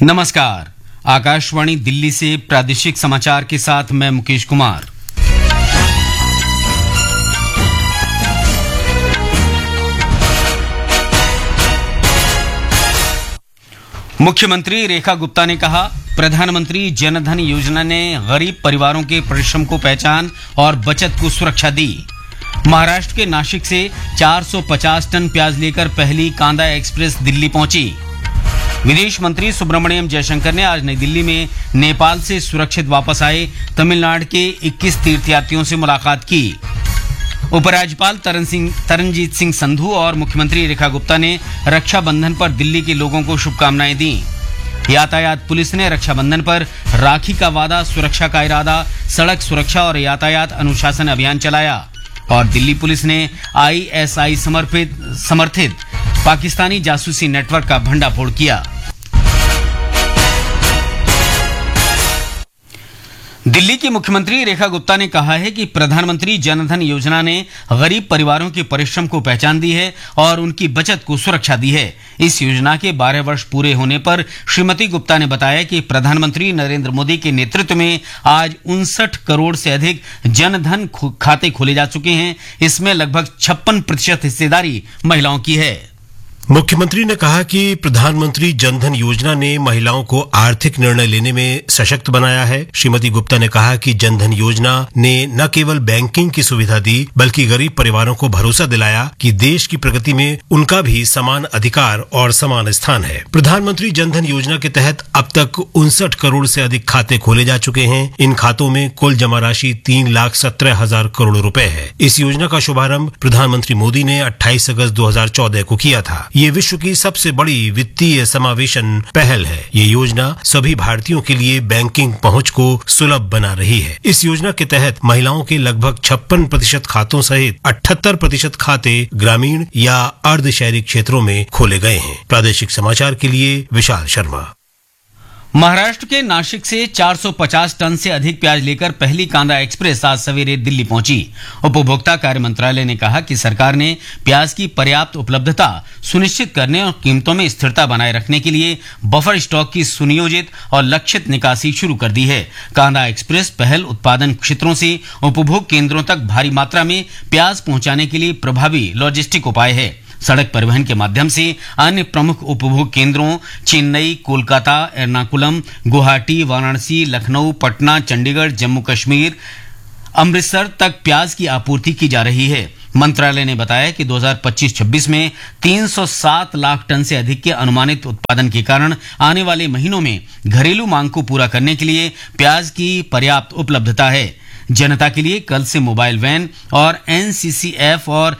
नमस्कार, आकाशवाणी दिल्ली से प्रादेशिक समाचार के साथ मैं मुकेश कुमार। मुख्यमंत्री रेखा गुप्ता ने कहा, प्रधानमंत्री जन धन योजना ने गरीब परिवारों के परिश्रम को पहचान और बचत को सुरक्षा दी। महाराष्ट्र के नासिक से 450 टन प्याज लेकर पहली कांदा एक्सप्रेस दिल्ली पहुंची। विदेश मंत्री सुब्रमण्यम जयशंकर ने आज नई दिल्ली में नेपाल से सुरक्षित वापस आए तमिलनाडु के 21 तीर्थयात्रियों से मुलाकात की। उपराज्यपाल तरनजीत सिंह संधू और मुख्यमंत्री रेखा गुप्ता ने रक्षाबंधन पर दिल्ली के लोगों को शुभकामनाएं दी। यातायात पुलिस ने रक्षाबंधन पर राखी का वादा, सुरक्षा का इरादा, सड़क सुरक्षा और यातायात अनुशासन अभियान चलाया। और दिल्ली पुलिस ने ISI समर्थित पाकिस्तानी जासूसी नेटवर्क का भंडाफोड़ किया। दिल्ली की मुख्यमंत्री रेखा गुप्ता ने कहा है कि प्रधानमंत्री जन धन योजना ने गरीब परिवारों के परिश्रम को पहचान दी है और उनकी बचत को सुरक्षा दी है। इस योजना के 12 वर्ष पूरे होने पर श्रीमती गुप्ता ने बताया कि प्रधानमंत्री नरेंद्र मोदी के नेतृत्व में आज 59 करोड़ से अधिक जन धन खाते खोले जा चुके हैं। इसमें लगभग 56% हिस्सेदारी महिलाओं की है। मुख्यमंत्री ने कहा कि प्रधानमंत्री जनधन योजना ने महिलाओं को आर्थिक निर्णय लेने में सशक्त बनाया है। श्रीमती गुप्ता ने कहा कि जनधन योजना ने न केवल बैंकिंग की सुविधा दी, बल्कि गरीब परिवारों को भरोसा दिलाया कि देश की प्रगति में उनका भी समान अधिकार और समान स्थान है। प्रधानमंत्री जनधन योजना के तहत अब तक 59 करोड़ से अधिक खाते खोले जा चुके हैं। इन खातों में कुल जमा राशि 3,17,000 करोड़ रुपए है। इस योजना का शुभारंभ प्रधानमंत्री मोदी ने 28 अगस्त 2014 को किया था। ये विश्व की सबसे बड़ी वित्तीय समावेशन पहल है। ये योजना सभी भारतीयों के लिए बैंकिंग पहुंच को सुलभ बना रही है। इस योजना के तहत महिलाओं के लगभग 56% खातों सहित 78% खाते ग्रामीण या अर्ध शहरी क्षेत्रों में खोले गए हैं। प्रादेशिक समाचार के लिए विशाल शर्मा। महाराष्ट्र के नासिक से 450 टन से अधिक प्याज लेकर पहली कांदा एक्सप्रेस आज सवेरे दिल्ली पहुंची। उपभोक्ता कार्य मंत्रालय ने कहा कि सरकार ने प्याज की पर्याप्त उपलब्धता सुनिश्चित करने और कीमतों में स्थिरता बनाए रखने के लिए बफर स्टॉक की सुनियोजित और लक्षित निकासी शुरू कर दी है। कांदा एक्सप्रेस पहल उत्पादन क्षेत्रों से उपभोग केंद्रों तक भारी मात्रा में प्याज पहुंचाने के लिए प्रभावी लॉजिस्टिक उपाय है। सड़क परिवहन के माध्यम से अन्य प्रमुख उपभोग केंद्रों चेन्नई, कोलकाता, एर्नाकुलम, गुवाहाटी, वाराणसी, लखनऊ, पटना, चंडीगढ़, जम्मू कश्मीर, अमृतसर तक प्याज की आपूर्ति की जा रही है। मंत्रालय ने बताया कि 2025-26 में 307 लाख टन से अधिक के अनुमानित उत्पादन के कारण आने वाले महीनों में घरेलू मांग को पूरा करने के लिए प्याज की पर्याप्त उपलब्धता है। जनता के लिए कल से मोबाइल वैन और NCCF और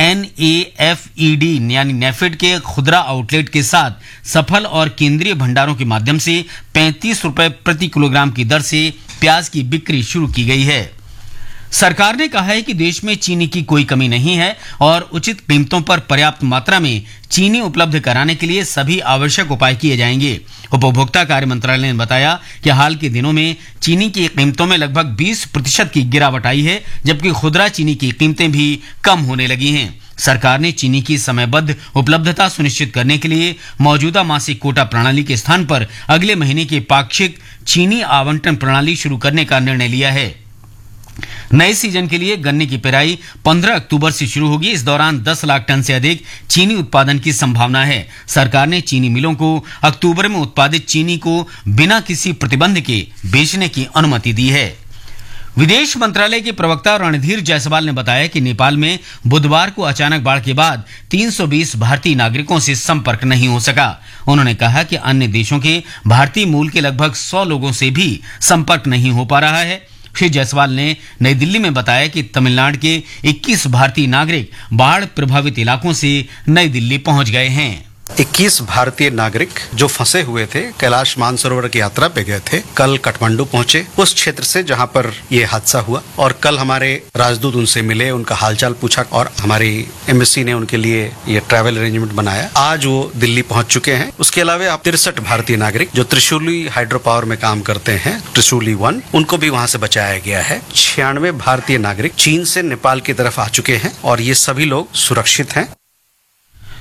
NAFED यानी नेफेड के खुदरा आउटलेट के साथ सफल और केंद्रीय भंडारों के माध्यम से 35 रुपए प्रति किलोग्राम की दर से प्याज की बिक्री शुरू की गई है। सरकार ने कहा है कि देश में चीनी की कोई कमी नहीं है और उचित कीमतों पर पर्याप्त मात्रा में चीनी उपलब्ध कराने के लिए सभी आवश्यक उपाय किए जाएंगे। उपभोक्ता कार्य मंत्रालय ने बताया कि हाल के दिनों में चीनी की कीमतों में लगभग 20% की गिरावट आई है, जबकि खुदरा चीनी की कीमतें भी कम होने लगी हैं। सरकार ने चीनी की समयबद्ध उपलब्धता सुनिश्चित करने के लिए मौजूदा मासिक कोटा प्रणाली के स्थान पर अगले महीने की पाक्षिक चीनी आवंटन प्रणाली शुरू करने का निर्णय लिया है। नए सीजन के लिए गन्ने की पेराई 15 अक्टूबर से शुरू होगी। इस दौरान 10 लाख टन से अधिक चीनी उत्पादन की संभावना है। सरकार ने चीनी मिलों को अक्टूबर में उत्पादित चीनी को बिना किसी प्रतिबंध के बेचने की अनुमति दी है। विदेश मंत्रालय के प्रवक्ता रणधीर जायसवाल ने बताया कि नेपाल में बुधवार को अचानक बाढ़ के बाद 320 भारतीय नागरिकों से संपर्क नहीं हो सका। उन्होंने कहा कि अन्य देशों के भारतीय मूल के लगभग 100 लोगों से भी संपर्क नहीं हो पा रहा है। श्री जायसवाल ने नई दिल्ली में बताया कि तमिलनाडु के 21 भारतीय नागरिक बाढ़ प्रभावित इलाकों से नई दिल्ली पहुंच गए हैं। 21 भारतीय नागरिक जो फंसे हुए थे, कैलाश मानसरोवर की यात्रा पे गए थे, कल काठमांडू पहुंचे, उस क्षेत्र से जहां पर ये हादसा हुआ। और कल हमारे राजदूत उनसे मिले, उनका हालचाल पूछा और हमारी एम्बेसी ने उनके लिए ये ट्रैवल अरेंजमेंट बनाया। आज वो दिल्ली पहुंच चुके हैं। उसके अलावा आप 63 भारतीय नागरिक जो त्रिशूली हाइड्रो पावर में काम करते हैं, त्रिशूली 1, उनको भी वहां से बचाया गया है। 96 भारतीय नागरिक चीन से नेपाल की तरफ आ चुके हैं और ये सभी लोग सुरक्षित हैं।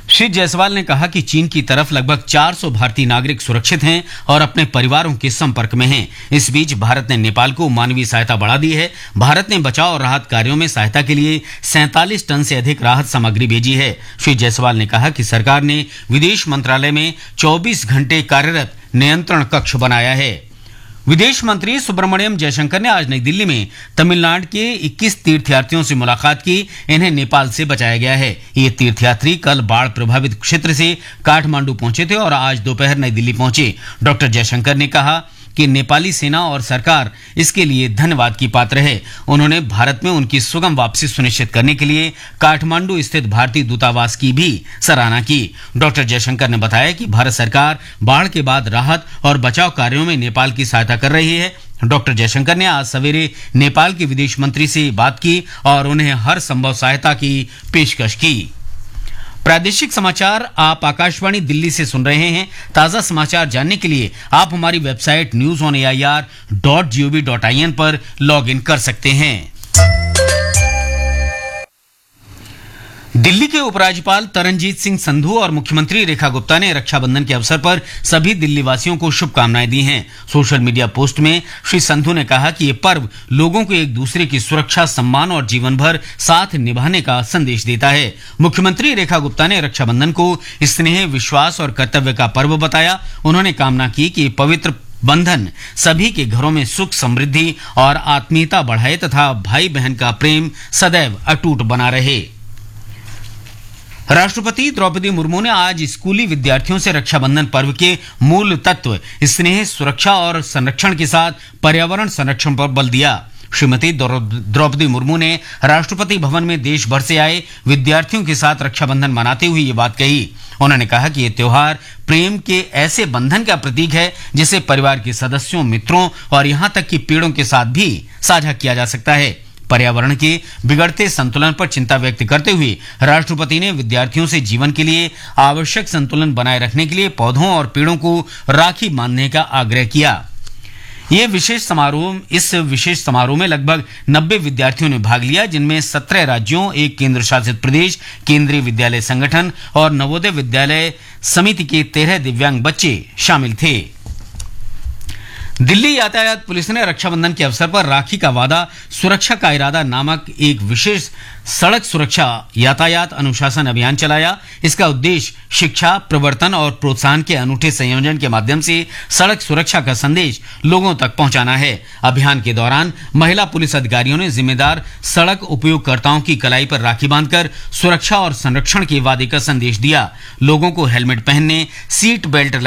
श्री जायसवाल ने कहा कि चीन की तरफ लगभग 400 भारतीय नागरिक सुरक्षित हैं और अपने परिवारों के संपर्क में हैं। इस बीच भारत ने नेपाल को मानवीय सहायता बढ़ा दी है। भारत ने बचाव और राहत कार्यों में सहायता के लिए 47 टन से अधिक राहत सामग्री भेजी है। श्री जायसवाल ने कहा कि सरकार ने विदेश मंत्रालय में 24 घंटे कार्यरत नियंत्रण कक्ष बनाया है। विदेश मंत्री सुब्रमण्यम जयशंकर ने आज नई दिल्ली में तमिलनाडु के 21 तीर्थयात्रियों से मुलाकात की। इन्हें नेपाल से बचाया गया है। ये तीर्थयात्री कल बाढ़ प्रभावित क्षेत्र से काठमांडू पहुंचे थे और आज दोपहर नई दिल्ली पहुंचे। डॉक्टर जयशंकर ने कहा कि नेपाली सेना और सरकार इसके लिए धन्यवाद की पात्र है। उन्होंने भारत में उनकी सुगम वापसी सुनिश्चित करने के लिए काठमांडू स्थित भारतीय दूतावास की भी सराहना की। डॉक्टर जयशंकर ने बताया कि भारत सरकार बाढ़ के बाद राहत और बचाव कार्यों में नेपाल की सहायता कर रही है। डॉक्टर जयशंकर ने आज सवेरे नेपाल के विदेश मंत्री से बात की और उन्हें हर संभव सहायता की पेशकश की। प्रादेशिक समाचार आप आकाशवाणी दिल्ली से सुन रहे हैं। ताजा समाचार जानने के लिए आप हमारी वेबसाइट newsonair.gov.in पर लॉग इन कर सकते हैं। दिल्ली के उपराज्यपाल तरनजीत सिंह संधू और मुख्यमंत्री रेखा गुप्ता ने रक्षाबंधन के अवसर पर सभी दिल्ली वासियों को शुभकामनाएं दी हैं। सोशल मीडिया पोस्ट में श्री संधू ने कहा कि ये पर्व लोगों को एक दूसरे की सुरक्षा, सम्मान और जीवन भर साथ निभाने का संदेश देता है। मुख्यमंत्री रेखा गुप्ता ने रक्षाबंधन को स्नेह, विश्वास और कर्तव्य का पर्व बताया। उन्होंने कामना की कि पवित्र बंधन सभी के घरों में सुख, समृद्धि और आत्मीयता बढ़ाए तथा भाई बहन का प्रेम सदैव अटूट बना रहे। राष्ट्रपति द्रौपदी मुर्मू ने आज स्कूली विद्यार्थियों से रक्षाबंधन पर्व के मूल तत्व स्नेह, सुरक्षा और संरक्षण के साथ पर्यावरण संरक्षण पर बल दिया। श्रीमती द्रौपदी मुर्मू ने राष्ट्रपति भवन में देश भर से आए विद्यार्थियों के साथ रक्षाबंधन मनाते हुए ये बात कही। उन्होंने कहा कि ये त्योहार प्रेम के ऐसे बंधन का प्रतीक है जिसे परिवार के सदस्यों, मित्रों और यहाँ तक कि पेड़ों के साथ भी साझा किया जा सकता है। पर्यावरण के बिगड़ते संतुलन पर चिंता व्यक्त करते हुए राष्ट्रपति ने विद्यार्थियों से जीवन के लिए आवश्यक संतुलन बनाए रखने के लिए पौधों और पेड़ों को राखी बांधने का आग्रह किया। इस विशेष समारोह में लगभग 90 विद्यार्थियों ने भाग लिया, जिनमें 17 राज्यों, 1 केंद्र शासित प्रदेश, केंद्रीय विद्यालय संगठन और नवोदय विद्यालय समिति के 13 दिव्यांग बच्चे शामिल थे। दिल्ली यातायात पुलिस ने रक्षाबंधन के अवसर पर राखी का वादा, सुरक्षा का इरादा नामक एक विशेष सड़क सुरक्षा यातायात अनुशासन अभियान चलाया। इसका उद्देश्य शिक्षा, प्रवर्तन और प्रोत्साहन के अनूठे संयोजन के माध्यम से सड़क सुरक्षा का संदेश लोगों तक पहुंचाना है। अभियान के दौरान महिला पुलिस अधिकारियों ने जिम्मेदार सड़क उपयोगकर्ताओं की कलाई पर राखी बांधकर सुरक्षा और संरक्षण के वादे का संदेश दिया। लोगों को हेलमेट पहनने, सीट बेल्ट